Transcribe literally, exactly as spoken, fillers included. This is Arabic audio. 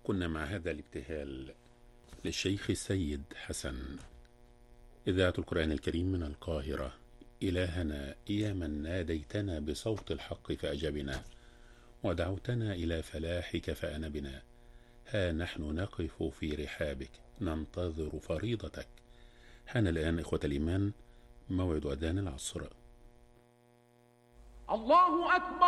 كنا مع هذا الابتهال للشيخ سيد حسن. إذاعة القرآن الكريم من القاهرة. إلهنا يا من ناديتنا بصوت الحق فأجبنا، ودعوتنا إلى فلاحك فأنبنا. ها نحن نقف في رحابك ننتظر فريضتك. حان الآن إخوة الإيمان موعد أذان العصر. الله أكبر.